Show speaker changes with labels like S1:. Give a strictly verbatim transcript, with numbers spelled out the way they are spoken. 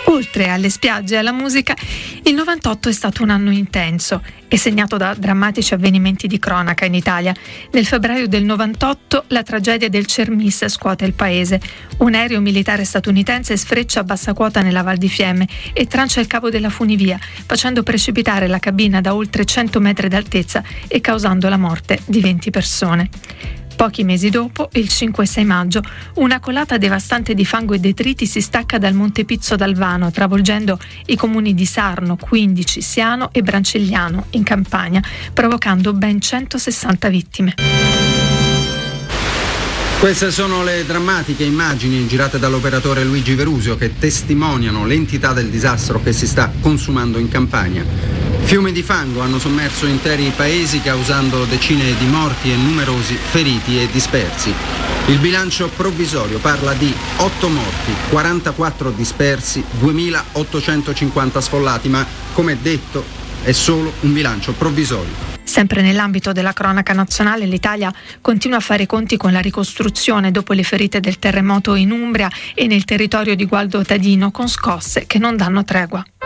S1: Oltre alle spiagge e alla musica, il novantotto è stato un anno intenso e segnato da drammatici avvenimenti di cronaca in Italia. Nel febbraio del novantotto la tragedia del Cermis scuote il paese. Un aereo militare statunitense sfreccia a bassa quota nella Val di Fiemme e trancia il cavo della funivia, facendo precipitare la cabina da oltre cento metri d'altezza e causando la morte di venti persone. Pochi mesi dopo, il cinque e sei maggio, una colata devastante di fango e detriti si stacca dal Monte Pizzo d'Alvano, travolgendo i comuni di Sarno, Quindici, Siano e Brancigliano, in Campania, provocando ben centosessanta vittime.
S2: Queste sono le drammatiche immagini girate dall'operatore Luigi Verusio che testimoniano l'entità del disastro che si sta consumando in Campania. Fiumi di fango hanno sommerso interi paesi causando decine di morti e numerosi feriti e dispersi. Il bilancio provvisorio parla di otto morti, quarantaquattro dispersi, duemilaottocentocinquanta sfollati, ma come detto è solo un bilancio provvisorio.
S1: Sempre nell'ambito della cronaca nazionale, l'Italia continua a fare i conti con la ricostruzione dopo le ferite del terremoto in Umbria e nel territorio di Gualdo Tadino, con scosse che non danno tregua.